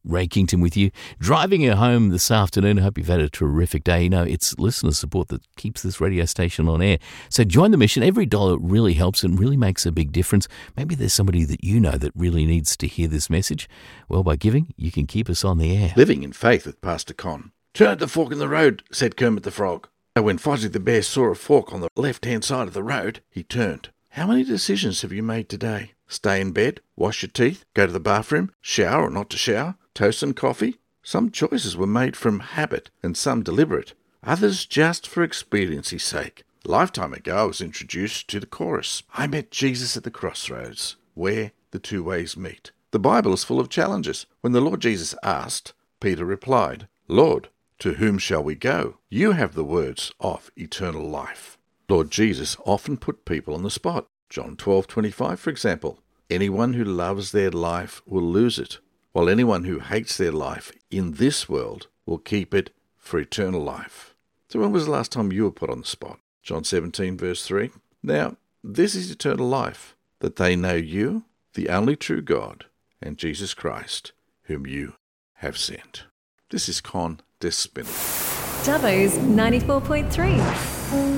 Ray Kington with you. Driving you home this afternoon. I hope you've had a terrific day. You know, it's listener support that keeps this radio station on air. So join the mission. Every dollar really helps and really makes a big difference. Maybe there's somebody that you know that really needs to hear this message. Well, by giving, you can keep us on the air. Living in Faith with Pastor Con. "Turn at the fork in the road," said Kermit the Frog. So when Fozzie the Bear saw a fork on the left-hand side of the road, he turned. How many decisions have you made today? Stay in bed, wash your teeth, go to the bathroom, shower or not to shower, toast and coffee? Some choices were made from habit and some deliberate, others just for expediency's sake. A lifetime ago I was introduced to the chorus. I met Jesus at the crossroads, where the two ways meet. The Bible is full of challenges. When the Lord Jesus asked, Peter replied, "Lord, to whom shall we go? You have the words of eternal life." Lord Jesus often put people on the spot. John 12:25, for example. Anyone who loves their life will lose it, while anyone who hates their life in this world will keep it for eternal life. So when was the last time you were put on the spot? John 17, verse 3. Now, this is eternal life, that they know you, the only true God, and Jesus Christ, whom you have sent. This is Con Despinning. Dubbo's 94.3.